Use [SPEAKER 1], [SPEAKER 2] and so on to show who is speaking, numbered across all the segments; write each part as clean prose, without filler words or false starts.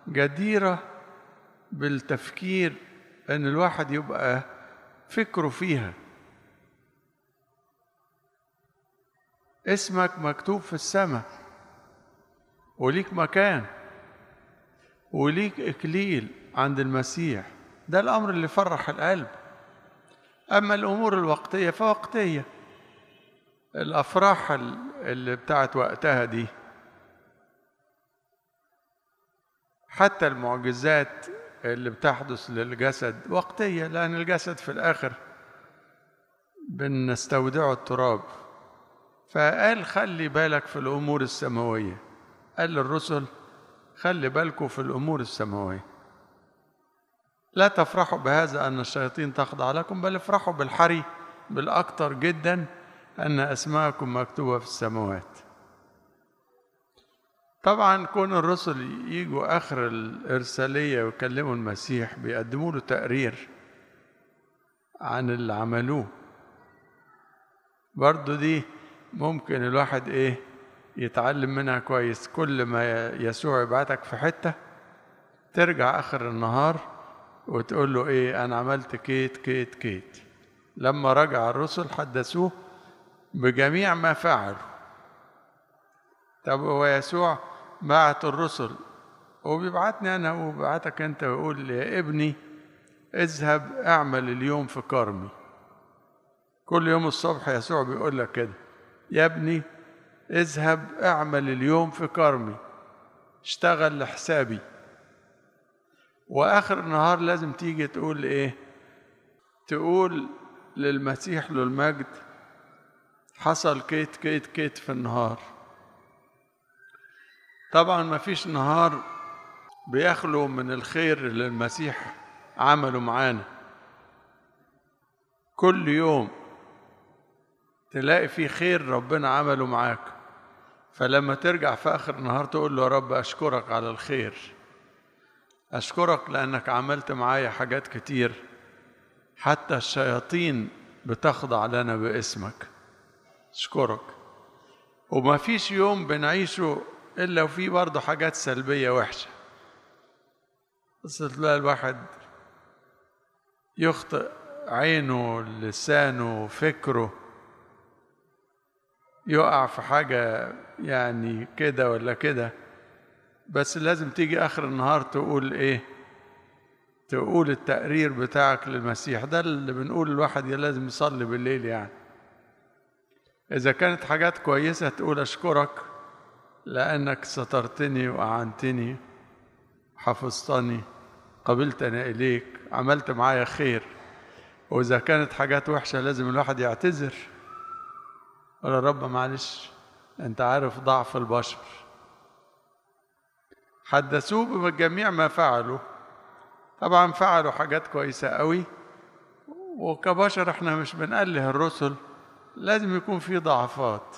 [SPEAKER 1] جديرة بالتفكير أن الواحد يبقى فكره فيها. اسمك مكتوب في السماء، وليك مكان، وليك إكليل عند المسيح. ده الأمر اللي فرح القلب. أما الأمور الوقتية فوقتية. الأفراح اللي بتاعت وقتها دي، حتى المعجزات اللي بتحدث للجسد وقتية، لأن الجسد في الآخر بنستودعه التراب. فقال خلي بالك في الأمور السماوية. قال للرسل خلي بالكم في الأمور السماوية. لا تفرحوا بهذا أن الشياطين تخضع لكم، بل افرحوا بالحري بالأكثر جدا أن أسماءكم مكتوبة في السماوات. طبعا كون الرسل يجوا آخر الإرسالية ويكلموا المسيح بيقدموا له تقرير عن اللي عملوه. برضو دي ممكن الواحد يتعلم منها كويس. كل ما يسوع يبعتك في حتة ترجع آخر النهار وتقول له أنا عملت كيت كيت كيت. لما رجع الرسل حدثوه بجميع ما فعلوا. طب هو يسوع بعت الرسل وبيبعتني أنا وبيبعتك أنت ويقول يا ابني اذهب اعمل اليوم في كرمي. كل يوم الصبح يسوع بيقول لك كده، يا ابني اذهب اعمل اليوم في كرمي، اشتغل لحسابي. وآخر النهار لازم تيجي تقول تقول للمسيح له المجد حصل كيت كيت كيت في النهار. طبعا ما فيش نهار بيخلو من الخير اللي المسيح عمله معانا. كل يوم تلاقي فيه خير ربنا عمله معاك. فلما ترجع في آخر النهار تقول له يا رب أشكرك على الخير، أشكرك لأنك عملت معايا حاجات كتير، حتى الشياطين بتخضع لنا باسمك. أشكرك. وما فيش يوم بنعيشه إلا وفيه برضه حاجات سلبية وحشة. بس تلاقي الواحد يخطئ، عينه لسانه فكره يقع في حاجة كده ولا كده. بس لازم تيجي آخر النهار تقول تقول التقرير بتاعك للمسيح. ده اللي بنقول الواحد لازم يصلي بالليل. إذا كانت حاجات كويسة تقول أشكرك لأنك سترتني وأعنتني حفظتني قبلتني إليك، عملت معايا خير. وإذا كانت حاجات وحشة لازم الواحد يعتذر، قال يا رب معلش أنت عارف ضعف البشر. حدثوه بجميع ما فعلوا. طبعا فعلوا حاجات كويسة قوي، وكبشر احنا مش بنقله الرسل، لازم يكون في ضعفات.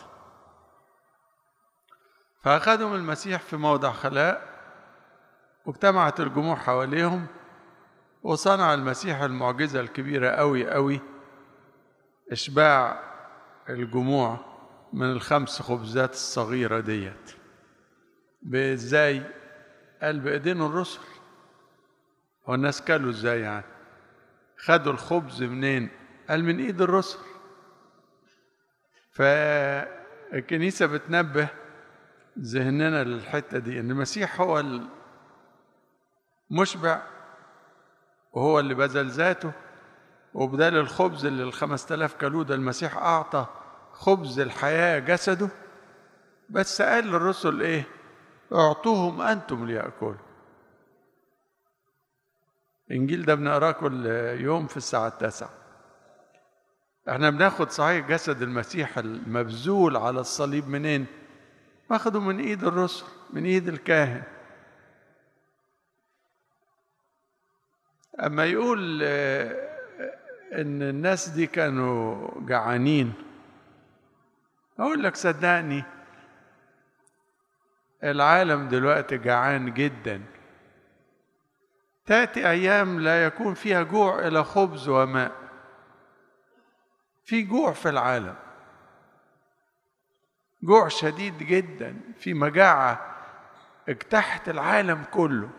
[SPEAKER 1] فأخذهم المسيح في موضع خلاء واجتمعت الجموع حواليهم، وصنع المسيح المعجزة الكبيرة قوي قوي، إشباع الجموع من ال5 خبزات الصغيرة ديت. بإزاي؟ قال بإيدين الرسل. والناس كلوا إزاي خدوا الخبز منين؟ قال من إيد الرسل. فالكنيسة بتنبه ذهننا للحتة دي، إن المسيح هو المشبع وهو اللي بذل ذاته. وبدال الخبز اللي ال5000 كلوه ده المسيح أعطى خبز الحياة جسده. بس قال للرسل اعطوهم أنتم ليأكلوا. الإنجيل ده بنقراه كل يوم في الساعة 9. احنا بناخد صحيح جسد المسيح المبذول على الصليب منين؟ واخده من ايد الرسل، من ايد الكاهن. اما يقول ان الناس دي كانوا جعانين، اقول لك صدقني العالم دلوقتي جعان جدا. تأتي أيام لا يكون فيها جوع إلى خبز وماء. في جوع في العالم، جوع شديد جدا، في مجاعة اجتاحت العالم كله.